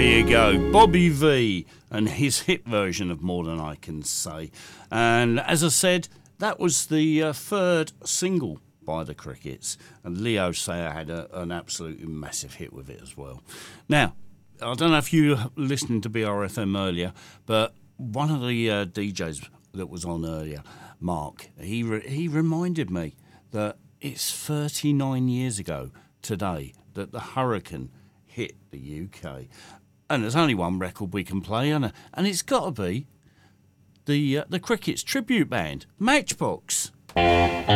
you go, Bobby V and his hit version of More Than I Can Say. And as I said, that was the third single by the Crickets, and Leo Sayer had an absolutely massive hit with it as well. Now, I don't know if you listened to BRFM earlier, but one of the DJs that was on earlier, Mark, he reminded me that it's 39 years ago today that the hurricane hit the UK. And there's only one record we can play, and it's got to be the Crickets tribute band, Matchbox.